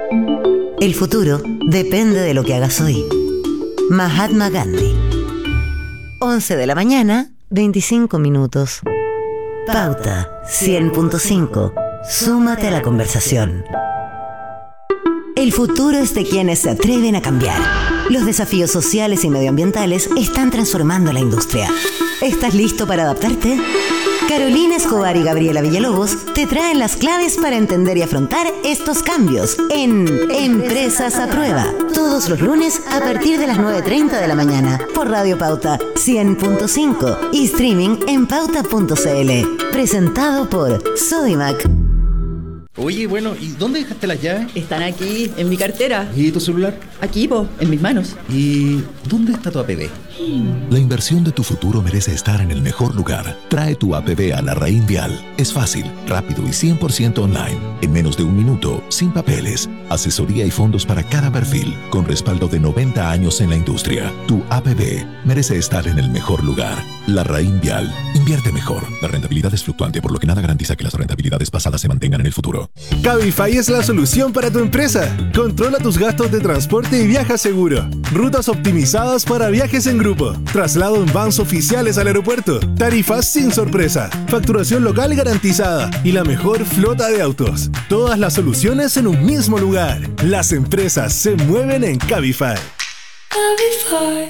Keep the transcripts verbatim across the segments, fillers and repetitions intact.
El futuro depende de lo que hagas hoy. Mahatma Gandhi. once de la mañana, veinticinco minutos. Pauta cien punto cinco. Súmate a la conversación. El futuro es de quienes se atreven a cambiar. Los desafíos sociales y medioambientales están transformando la industria. ¿Estás listo para adaptarte? Carolina Escobar y Gabriela Villalobos te traen las claves para entender y afrontar estos cambios en Empresas a Prueba. Todos los lunes a partir de las nueve treinta de la mañana por Radio Pauta cien punto cinco y streaming en pauta punto cl. Presentado por Sodimac. Oye, bueno, ¿y dónde dejaste las llaves? Están aquí, en mi cartera. ¿Y tu celular? Aquí, po, en mis manos. ¿Y dónde está tu A P B? La inversión de tu futuro merece estar en el mejor lugar. Trae tu A P B a Larraín Vial. Es fácil, rápido y cien por ciento online. En menos de un minuto, sin papeles. Asesoría y fondos para cada perfil, con respaldo de noventa años en la industria. Tu A P B merece estar en el mejor lugar. Larraín Vial. Invierte mejor. La rentabilidad es fluctuante, por lo que nada garantiza que las rentabilidades pasadas se mantengan en el futuro. Cabify es la solución para tu empresa. Controla tus gastos de transporte y viaja seguro. Rutas optimizadas para viajes en grupo. Traslado en vans oficiales al aeropuerto. Tarifas sin sorpresa. Facturación local garantizada. Y la mejor flota de autos. Todas las soluciones en un mismo lugar. Las empresas se mueven en Cabify. Cabify.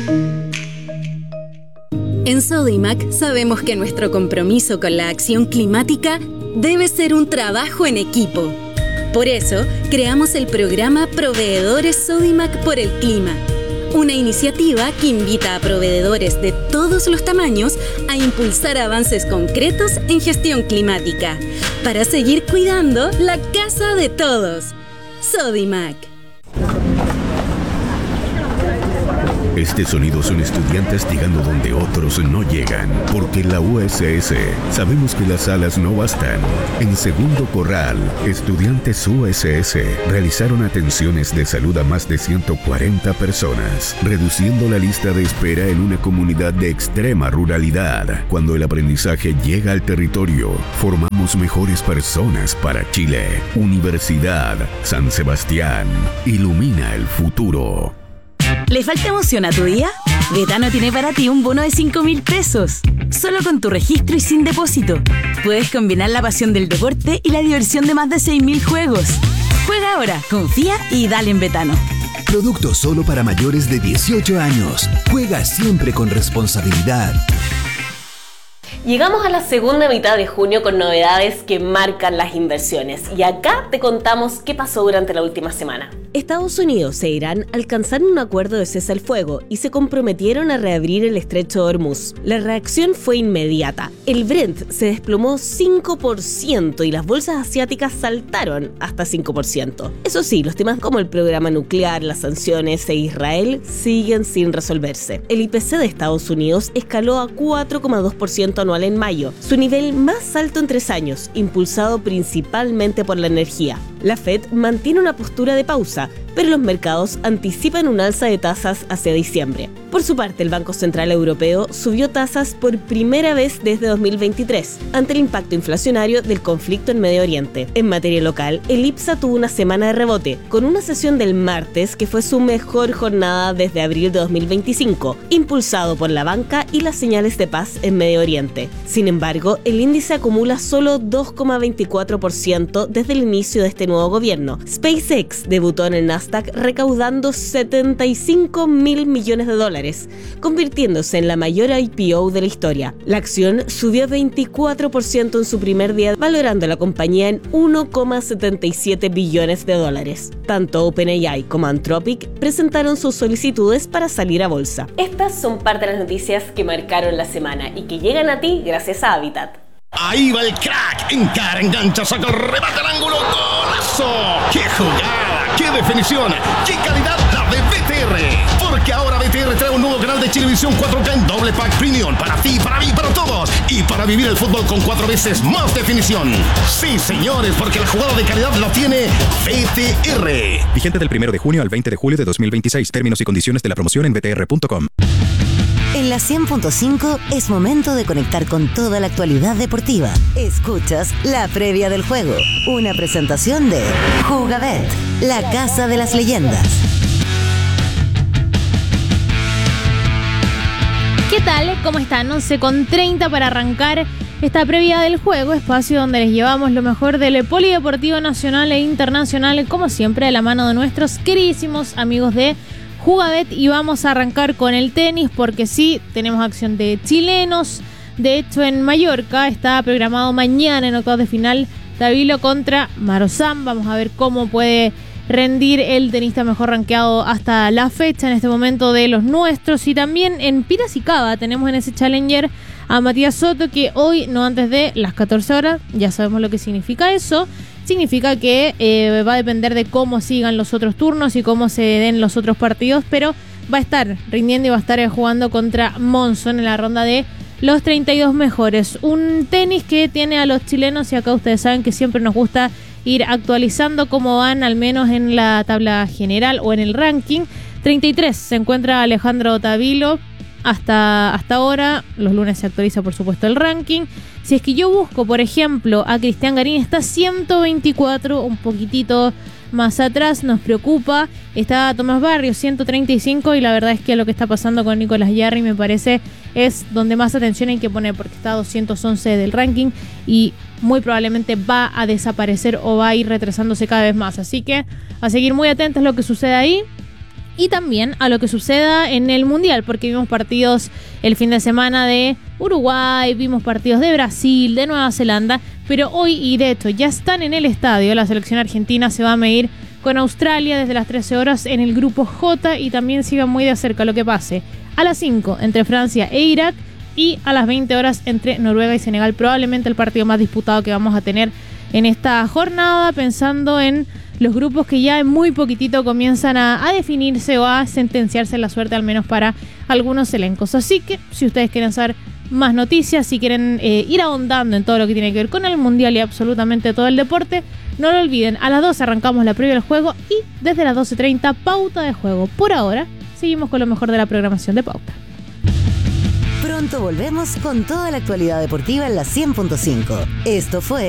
En Sodimac sabemos que nuestro compromiso con la acción climática debe ser un trabajo en equipo. Por eso, creamos el programa Proveedores Sodimac por el Clima, una iniciativa que invita a proveedores de todos los tamaños a impulsar avances concretos en gestión climática, para seguir cuidando la casa de todos. Sodimac. Este sonido son estudiantes llegando donde otros no llegan, porque en la U S S sabemos que las salas no bastan. En Segundo Corral, estudiantes U S S realizaron atenciones de salud a más de ciento cuarenta personas, reduciendo la lista de espera en una comunidad de extrema ruralidad. Cuando el aprendizaje llega al territorio, formamos mejores personas para Chile. Universidad San Sebastián, ilumina el futuro. ¿Le falta emoción a tu día? Betano tiene para ti un bono de cinco mil pesos. Solo con tu registro y sin depósito. Puedes combinar la pasión del deporte y la diversión de más de seis mil juegos. Juega ahora, confía y dale en Betano. Producto solo para mayores de dieciocho años. Juega siempre con responsabilidad. Llegamos a la segunda mitad de junio con novedades que marcan las inversiones. Y acá te contamos qué pasó durante la última semana. Estados Unidos e Irán alcanzaron un acuerdo de cese al fuego y se comprometieron a reabrir el estrecho de Hormuz. La reacción fue inmediata. El Brent se desplomó cinco por ciento y las bolsas asiáticas saltaron hasta cinco por ciento. Eso sí, los temas como el programa nuclear, las sanciones e Israel siguen sin resolverse. El I P C de Estados Unidos escaló a cuatro coma dos por ciento anual en mayo, su nivel más alto en tres años, impulsado principalmente por la energía. La Fed mantiene una postura de pausa, pero los mercados anticipan un alza de tasas hacia diciembre. Por su parte, el Banco Central Europeo subió tasas por primera vez desde dos mil veintitrés, ante el impacto inflacionario del conflicto en Medio Oriente. En materia local, el IPSA tuvo una semana de rebote, con una sesión del martes que fue su mejor jornada desde abril de dos mil veinticinco, impulsado por la banca y las señales de paz en Medio Oriente. Sin embargo, el índice acumula solo dos coma veinticuatro por ciento desde el inicio de este nuevo gobierno. SpaceX debutó en el Nasdaq recaudando setenta y cinco mil millones de dólares, convirtiéndose en la mayor I P O de la historia. La acción subió veinticuatro por ciento en su primer día, valorando a la compañía en uno coma setenta y siete billones de dólares. Tanto OpenAI como Anthropic presentaron sus solicitudes para salir a bolsa. Estas son parte de las noticias que marcaron la semana y que llegan a ti gracias a Habitat. Ahí va el crack, encara, engancha, saca, remata al ángulo, ¡golazo! ¡Qué jugada! ¡Qué definición! ¡Qué calidad la de B T R! Porque ahora B T R trae un nuevo canal de Chilevisión cuatro K en doble pack premium para ti, para mí, para todos y para vivir el fútbol con cuatro veces más definición. Sí, señores, porque la jugada de calidad la tiene B T R. Vigente del primero de junio al veinte de julio de dos mil veintiséis. Términos y condiciones de la promoción en b t r punto com. En la cien punto cinco es momento de conectar con toda la actualidad deportiva. Escuchas la previa del juego, una presentación de Jugabet, la casa de las leyendas. ¿Qué tal? ¿Cómo están? once con treinta para arrancar esta previa del juego, espacio donde les llevamos lo mejor del polideportivo nacional e internacional, como siempre de la mano de nuestros queridísimos amigos de Jugabet. Y vamos a arrancar con el tenis porque sí, tenemos acción de chilenos. De hecho, en Mallorca está programado mañana en octavos de final Tabilo contra Marozán. Vamos a ver cómo puede rendir el tenista mejor rankeado hasta la fecha en este momento de los nuestros. Y también en Piracicaba tenemos en ese Challenger a Matías Soto, que hoy, no antes de las catorce horas, ya sabemos lo que significa eso. Significa que eh, va a depender de cómo sigan los otros turnos y cómo se den los otros partidos, pero va a estar rindiendo y va a estar jugando contra Monzón en la ronda de los treinta y dos mejores. Un tenis que tiene a los chilenos, y acá ustedes saben que siempre nos gusta ir actualizando cómo van, al menos en la tabla general o en el ranking. treinta y tres se encuentra Alejandro Tabilo hasta, hasta ahora. Los lunes se actualiza, por supuesto, el ranking. Si es que yo busco, por ejemplo, a Cristian Garín, está ciento veinticuatro, un poquitito más atrás, nos preocupa. Está Tomás Barrios, ciento treinta y cinco, y la verdad es que lo que está pasando con Nicolás Jarry, me parece, es donde más atención hay que poner, porque está a doscientos once del ranking y muy probablemente va a desaparecer o va a ir retrasándose cada vez más. Así que a seguir muy atentos a lo que sucede ahí. Y también a lo que suceda en el Mundial, porque vimos partidos el fin de semana de Uruguay, vimos partidos de Brasil, de Nueva Zelanda, pero hoy, y de hecho ya están en el estadio, la selección argentina se va a medir con Australia desde las trece horas en el grupo J, y también sigan muy de cerca lo que pase a las cinco entre Francia e Irak, y a las veinte horas entre Noruega y Senegal, probablemente el partido más disputado que vamos a tener en esta jornada, pensando en los grupos que ya en muy poquitito comienzan a, a definirse o a sentenciarse la suerte, al menos para algunos elencos. Así que si ustedes quieren saber más noticias, si quieren eh, ir ahondando en todo lo que tiene que ver con el Mundial y absolutamente todo el deporte, no lo olviden, a las doce arrancamos la previa del juego y desde las doce treinta pauta de juego. Por ahora, seguimos con lo mejor de la programación de Pauta. Pronto volvemos con toda la actualidad deportiva en la cien punto cinco. Esto fue